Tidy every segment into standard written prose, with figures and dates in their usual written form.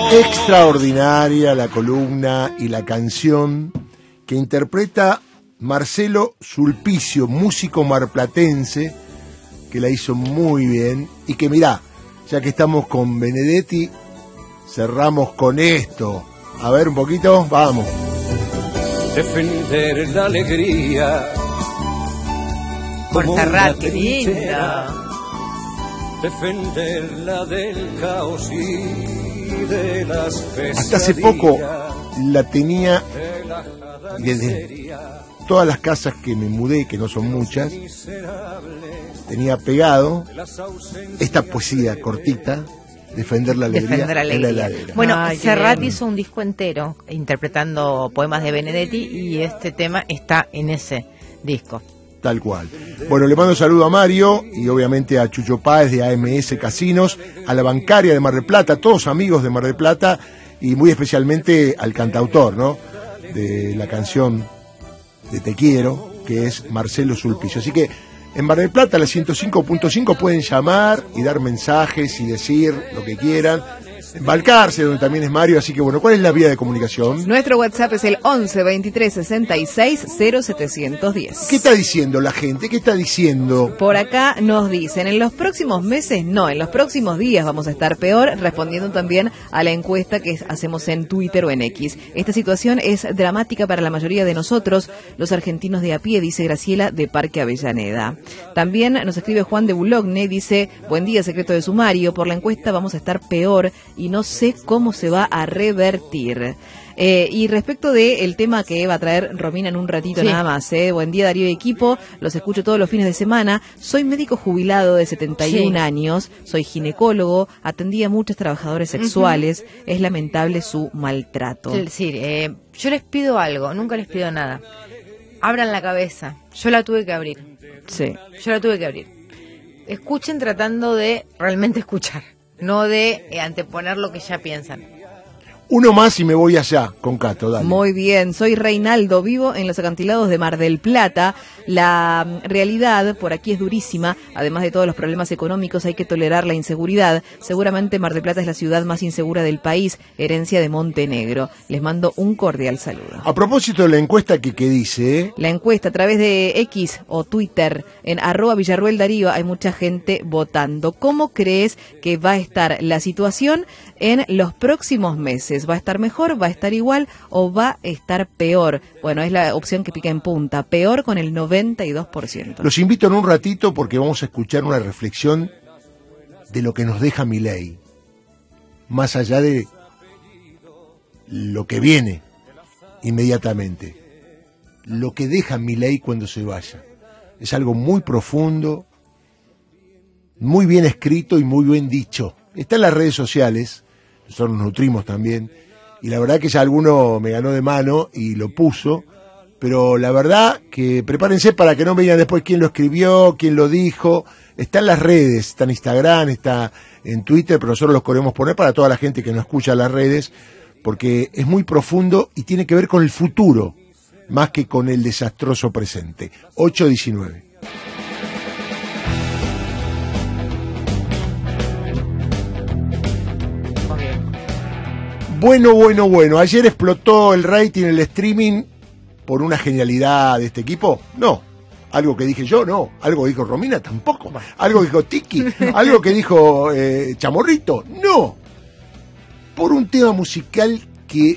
Extraordinaria la columna y la canción que interpreta Marcelo Sulpicio, músico marplatense, que la hizo muy bien y que mirá, ya que estamos con Benedetti, cerramos con esto. A ver un poquito, vamos. Defender la alegría. Portarrat, qué linda. Defenderla del caos y de las pesadillas. Hasta hace poco la tenía desde todas las casas que me mudé, que no son muchas, tenía pegado esta poesía cortita, defender la alegría, Defender la alegría. en la heladera. Bueno, Ay, Serrat hizo un disco entero interpretando poemas de Benedetti y este tema está en ese disco. Tal cual. Bueno, le mando un saludo a Mario y obviamente a Chucho Páez de AMS Casinos, a la bancaria de Mar del Plata, todos amigos de Mar del Plata y muy especialmente al cantautor, ¿no? De la canción de Te Quiero, que es Marcelo Sulpicio. Así que en Mar del Plata, la 105.5, pueden llamar y dar mensajes y decir lo que quieran. En Balcarce, donde también es Mario, así que bueno, ¿cuál es la vía de comunicación? Nuestro WhatsApp es el 11 23 66 0710. ¿Qué está diciendo la gente? ¿Qué está diciendo? Por acá nos dicen, en los próximos meses no, en los próximos días vamos a estar peor, respondiendo también a la encuesta que hacemos en Twitter o en X. Esta situación es dramática para la mayoría de nosotros, los argentinos de a pie, dice Graciela de Parque Avellaneda. También nos escribe Juan de Boulogne, dice, buen día, secreto de sumario, por la encuesta vamos a estar peor y no sé cómo se va a revertir. Y respecto del tema que va a traer Romina en un ratito nada más, buen día Darío y equipo, los escucho todos los fines de semana, soy médico jubilado de 71 años, soy ginecólogo, atendí a muchos trabajadores sexuales, es lamentable su maltrato. Sí, yo les pido algo, nunca les pido nada. Abran la cabeza, yo la tuve que abrir. Sí. Yo la tuve que abrir. Escuchen tratando de realmente escuchar, no de anteponer lo que ya piensan. Uno más y me voy allá con Cato, dale. Muy bien, soy Reinaldo, vivo en los acantilados de Mar del Plata. La realidad por aquí es durísima, además de todos los problemas económicos hay que tolerar la inseguridad. Seguramente Mar del Plata es la ciudad más insegura del país, herencia de Montenegro. Les mando un cordial saludo. A propósito de la encuesta que dice, La encuesta a través de X o Twitter en @Villarruel Darío hay mucha gente votando. ¿Cómo crees que va a estar la situación en los próximos meses? ¿Va a estar mejor, va a estar igual o va a estar peor? Bueno, es la opción que pica en punta. Peor con el 92%. los invito en un ratito porque vamos a escuchar una reflexión de lo que nos deja Milei, más allá de lo que viene inmediatamente. Lo que deja Milei cuando se vaya. Es algo muy profundo, muy bien escrito y muy bien dicho. Está en las redes sociales, nosotros nos nutrimos también, y la verdad que ya alguno me ganó de mano y lo puso, pero la verdad que prepárense para que no me digan después quién lo escribió, quién lo dijo. Está en las redes, está en Instagram, está en Twitter, pero nosotros los queremos poner para toda la gente que no escucha las redes, porque es muy profundo y tiene que ver con el futuro, más que con el desastroso presente. 8:19. Bueno. Ayer explotó el rating, el streaming, por una genialidad de este equipo. No. Algo que dije yo, no. Algo que dijo Romina, tampoco. Algo que dijo Tiki. Algo que dijo Chamorrito, no. Por un tema musical que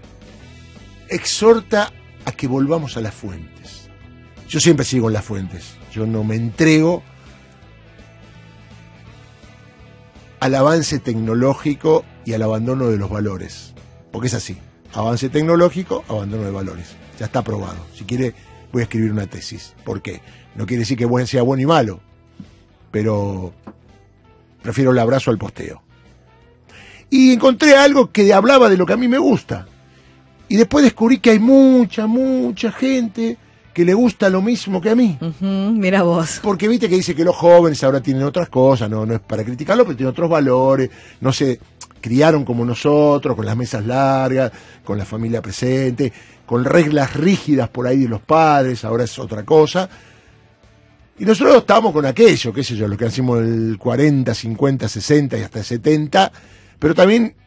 exhorta a que volvamos a las fuentes. Yo siempre sigo en las fuentes. Yo no me entrego al avance tecnológico y al abandono de los valores. Porque es así. Avance tecnológico, abandono de valores. Ya está aprobado. Si quiere, voy a escribir una tesis. ¿Por qué? No quiere decir que sea bueno y malo. Pero prefiero el abrazo al posteo. Y encontré algo que hablaba de lo que a mí me gusta. Y después descubrí que hay mucha gente que le gusta lo mismo que a mí. Mira vos. Porque viste que dice que los jóvenes ahora tienen otras cosas, no es para criticarlo, pero tienen otros valores, no se criaron como nosotros, con las mesas largas, con la familia presente, con reglas rígidas por ahí de los padres, ahora es otra cosa. Y nosotros estábamos con aquello, qué sé yo, lo que hacemos el 40, 50, 60 y hasta el 70, pero también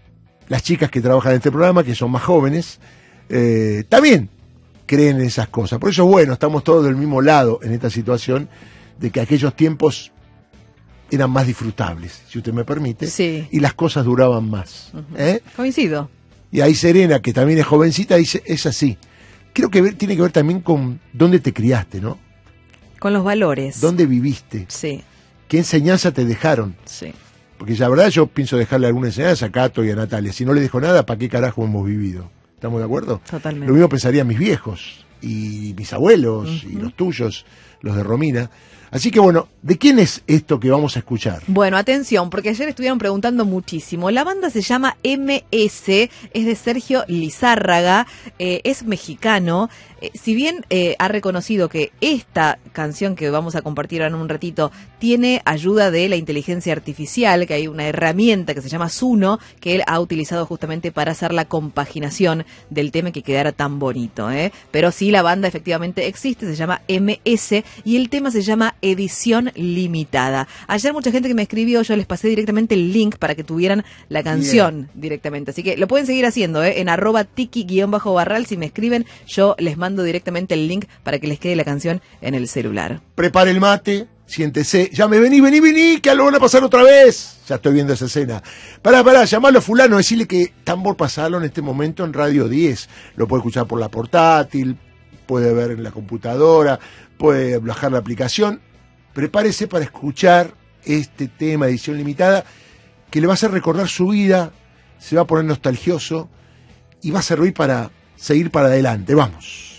las chicas que trabajan en este programa, que son más jóvenes, también creen en esas cosas. Por eso, bueno, estamos todos del mismo lado en esta situación de que aquellos tiempos eran más disfrutables, si usted me permite, sí, y las cosas duraban más. Coincido. Y ahí Serena, que también es jovencita, dice, es así. Creo que tiene que ver también con dónde te criaste, ¿no? Con los valores. ¿Dónde viviste? Sí. ¿Qué enseñanza te dejaron? Sí. Porque la verdad yo pienso dejarle alguna enseñanza a Cato y a Natalia. Si no le dejo nada, ¿para qué carajo hemos vivido? ¿Estamos de acuerdo? Totalmente. Lo mismo pensarían mis viejos y mis abuelos y los tuyos, los de Romina. Así que bueno, ¿de quién es esto que vamos a escuchar? Bueno, atención, porque ayer estuvieron preguntando muchísimo. La banda se llama MS, es de Sergio Lizárraga, es mexicano. Si bien ha reconocido que esta canción que vamos a compartir ahora en un ratito tiene ayuda de la inteligencia artificial, que hay una herramienta que se llama Suno, que él ha utilizado justamente para hacer la compaginación del tema y que quedara tan bonito, Pero sí, la banda efectivamente existe, se llama MS y el tema se llama Edición Limitada. Ayer mucha gente que me escribió, yo les pasé directamente el link para que tuvieran la canción directamente. Así que lo pueden seguir haciendo, en @tiki_barral. Si me escriben, yo les mando directamente el link para que les quede la canción en el celular. Prepare el mate, siéntese. Ya me vení, que lo van a pasar otra vez. Ya estoy viendo esa escena. Pará, llamarlo a fulano, decirle que Tambor pasalo en este momento en Radio 10. Lo puede escuchar por la portátil, puede ver en la computadora, puede bajar la aplicación. Prepárese para escuchar este tema, edición limitada, que le va a hacer recordar su vida, se va a poner nostalgioso y va a servir para seguir para adelante. Vamos.